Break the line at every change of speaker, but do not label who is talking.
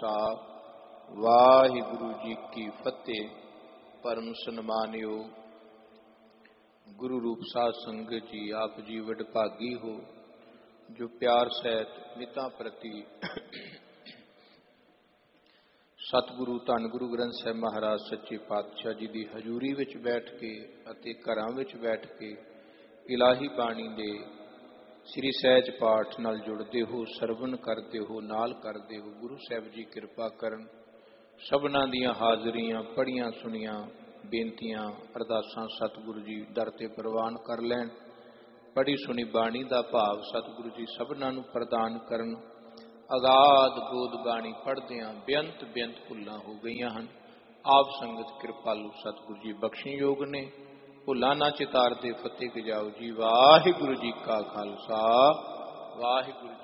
ਖਾਲਸਾ ਵਾਹਿਗੁਰੂ ਜੀ ਕੀ ਫਤਿਹ। ਪਰਮ ਸਨਮਾਨਿਓ ਗੁਰੂ ਰੂਪ ਸਾਧ ਸੰਗਤ ਜੀ, ਆਪ ਜੀ ਵਡਭਾਗੀ ਹੋ ਜੋ ਪਿਆਰ ਸਹਿਤ ਮਿਤਾਂ ਪ੍ਰਤੀ ਸਤਿਗੁਰੂ ਧੰਨ ਗੁਰੂ ਗ੍ਰੰਥ ਸਾਹਿਬ ਮਹਾਰਾਜ ਸੱਚੇ ਪਾਤਸ਼ਾਹ ਜੀ ਦੀ ਹਜ਼ੂਰੀ ਵਿੱਚ ਬੈਠ ਕੇ ਅਤੇ ਘਰਾਂ ਵਿੱਚ ਬੈਠ ਕੇ ਇਲਾਹੀ ਬਾਣੀ ਦੇ ਸ੍ਰੀ ਸਹਿਜ ਪਾਠ ਨਾਲ ਜੁੜਦੇ ਹੋ, ਸਰਵਣ ਕਰਦੇ ਹੋ, ਨਾਲ ਕਰਦੇ ਹੋ। ਗੁਰੂ ਸਾਹਿਬ ਜੀ ਕਿਰਪਾ ਕਰਨ, ਸਭਨਾਂ ਦੀਆਂ ਹਾਜ਼ਰੀਆਂ ਪੜ੍ਹੀਆਂ ਸੁਣੀਆਂ ਬੇਨਤੀਆਂ ਅਰਦਾਸਾਂ ਸਤਿਗੁਰੂ ਜੀ ਦਰ ਤੇ ਪ੍ਰਵਾਨ ਕਰ ਲੈਣ। ਪੜ੍ਹੀ ਸੁਣੀ ਬਾਣੀ ਦਾ ਭਾਵ ਸਤਿਗੁਰੂ ਜੀ ਸਭਨਾਂ ਨੂੰ ਪ੍ਰਦਾਨ ਕਰਨ। ਅਗਾਧ ਗੋਦ ਬਾਣੀ ਪੜ੍ਹਦਿਆਂ ਬੇਅੰਤ ਭੁੱਲਾਂ ਹੋ ਗਈਆਂ ਹਨ। ਆਪ ਸੰਗਤ ਕਿਰਪਾਲੂ ਸਤਿਗੁਰੂ ਜੀ ਬਖਸ਼ਣਯੋਗ ਨੇ। ਭੁੱਲਾਂ ਨਾ ਚਿਤਾਰਦੇ, ਫਤਿਹ ਗਜਾਓ ਜੀ। ਵਾਹਿਗੁਰੂ ਜੀ ਕਾ ਖਾਲਸਾ ਵਾਹਿਗੁਰੂ